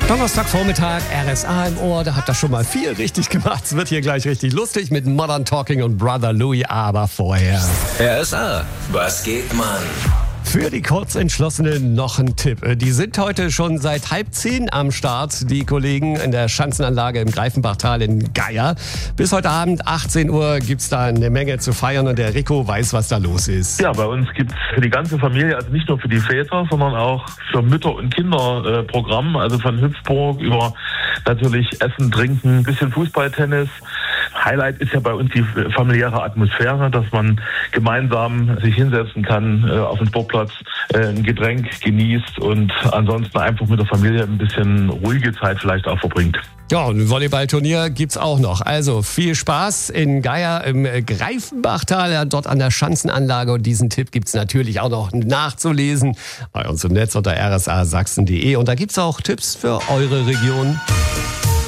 Donnerstagvormittag, RSA im Ohr, da habt ihr schon mal viel richtig gemacht. Es wird hier gleich richtig lustig mit Modern Talking und Brother Louie, aber vorher. RSA, was geht, Mann? Für die Kurzentschlossenen noch ein Tipp. Die sind heute schon seit 9:30 am Start, die Kollegen in der Schanzenanlage im Greifenbachtal in Geier. Bis heute Abend, 18 Uhr, gibt's da eine Menge zu feiern und der Rico weiß, was da los ist. Ja, bei uns gibt's für die ganze Familie, also nicht nur für die Väter, sondern auch für Mütter und Kinder Programm, also von Hüpfburg über natürlich Essen, Trinken, bisschen Fußball, Tennis. Highlight ist ja bei uns die familiäre Atmosphäre, dass man gemeinsam sich hinsetzen kann auf dem Sportplatz, ein Getränk genießt und ansonsten einfach mit der Familie ein bisschen ruhige Zeit vielleicht auch verbringt. Ja, und ein Volleyballturnier gibt's auch noch. Also viel Spaß in Geier im Greifenbachtal, ja, dort an der Schanzenanlage. Und diesen Tipp gibt's natürlich auch noch nachzulesen bei uns im Netz unter rsasachsen.de. Und da gibt's auch Tipps für eure Region.